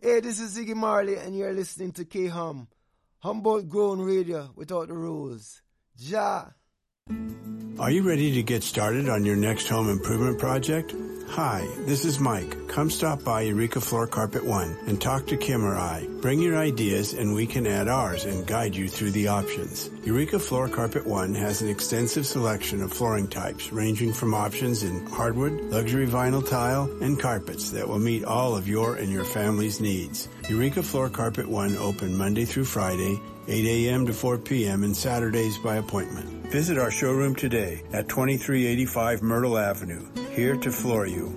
Hey, this is Ziggy Marley, and you're listening to K-Hum, Humboldt Grown Radio without the rules. Ja. Are you ready to get started on your next home improvement project? Hi, this is Mike. Come stop by Eureka Floor Carpet One and talk to Kim or I. Bring your ideas and we can add ours and guide you through the options. Eureka Floor Carpet One has an extensive selection of flooring types ranging from options in hardwood, luxury vinyl tile, and carpets that will meet all of your and your family's needs. Eureka Floor Carpet One open Monday through Friday, 8 a.m. to 4 p.m. and Saturdays by appointment. Visit our showroom today at 2385 Myrtle Avenue. Here to floor you.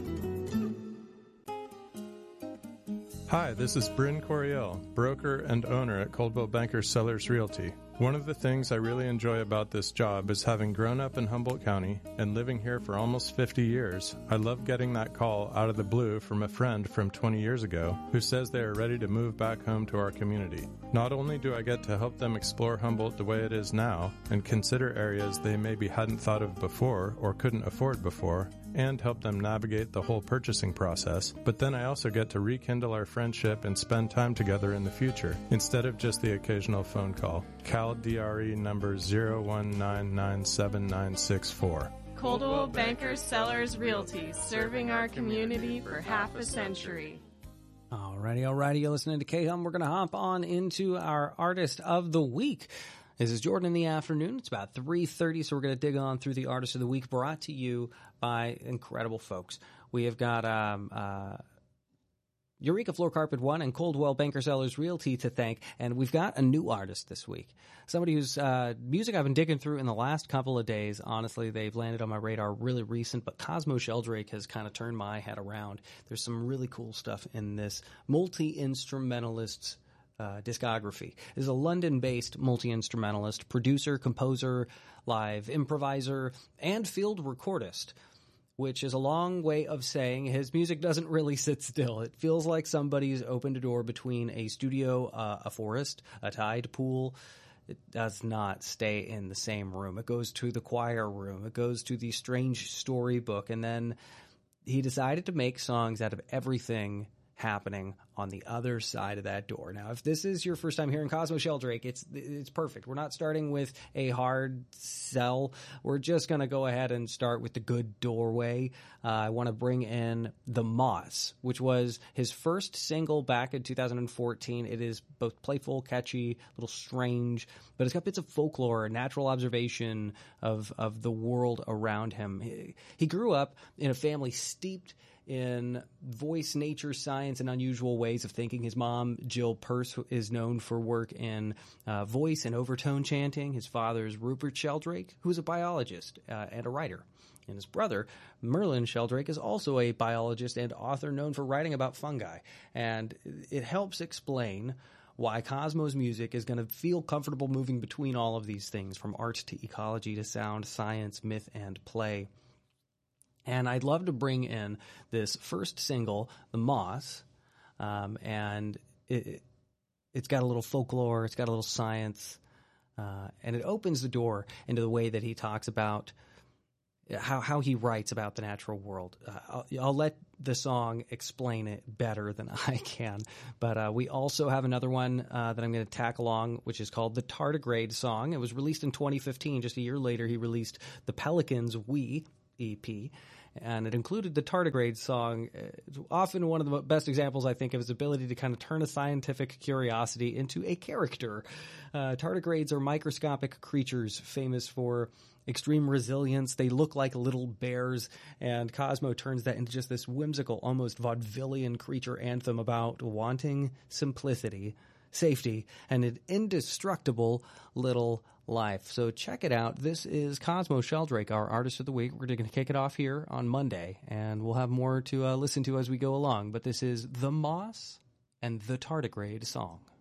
Hi, this is Bryn Coriel, broker and owner at Coldwell Banker Sellers Realty. One of the things I really enjoy about this job is having grown up in Humboldt County and living here for almost 50 years. I love getting that call out of the blue from a friend from 20 years ago who says they are ready to move back home to our community. Not only do I get to help them explore Humboldt the way it is now and consider areas they maybe hadn't thought of before or couldn't afford before, and help them navigate the whole purchasing process, but then I also get to rekindle our friendship and spend time together in the future, instead of just the occasional phone call. Cal DRE number 019979664. Coldwell Banker Sellers Realty, serving our community for half a century. Alrighty, you're listening to K-Hum. We're going to hop on into our Artist of the Week. This is Jordan in the afternoon. It's about 3:30, so we're going to dig on through the Artist of the Week, brought to you by incredible folks. We have got Eureka Floor Carpet One and Coldwell Banker Sellers Realty to thank, and we've got a new artist this week. Somebody whose music I've been digging through in the last couple of days. Honestly, they've landed on my radar really recent, but Cosmo Sheldrake has kind of turned my head around. There's some really cool stuff in this multi-instrumentalist's discography. Is a London-based multi-instrumentalist, producer, composer, live improviser, and field recordist, which is a long way of saying his music doesn't really sit still. It feels like somebody's opened a door between a studio, a forest, a tide pool. It does not stay in the same room. It goes to the choir room. It goes to the strange storybook. And then he decided to make songs out of everything happening on the other side of that door. Now, if this is your first time hearing Cosmo Sheldrake, it's perfect. We're not starting with a hard sell. We're just going to go ahead and start with the good doorway. I want to bring in The Moss, which was his first single back in 2014. It is both playful, catchy, a little strange, but it's got bits of folklore, natural observation of the world around him. He grew up in a family steeped in voice, nature, science, and unusual ways of thinking. His mom, Jill Peirce, is known for work in voice and overtone chanting. His father is Rupert Sheldrake, who is a biologist and a writer. And his brother, Merlin Sheldrake, is also a biologist and author known for writing about fungi. And it helps explain why Cosmo's music is going to feel comfortable moving between all of these things, from art to ecology to sound, science, myth, and play. And I'd love to bring in this first single, The Moss, and it's got a little folklore, it's got a little science, and it opens the door into the way that he talks about how he writes about the natural world. I'll let the song explain it better than I can, but we also have another one that I'm going to tack along, which is called the Tardigrade Song. It was released in 2015. Just a year later, he released the Pelicans We EP, and it included the Tardigrade Song. It's often one of the best examples, I think, of his ability to kind of turn a scientific curiosity into a character. Tardigrades are microscopic creatures famous for extreme resilience. They look like little bears, and Cosmo turns that into just this whimsical, almost vaudevillian creature anthem about wanting simplicity, safety, and an indestructible little life. So check it out. This is Cosmo Sheldrake, our Artist of the Week. We're going to kick it off here on Monday, and we'll have more to listen to as we go along. But this is The Moss and the Tardigrade Song.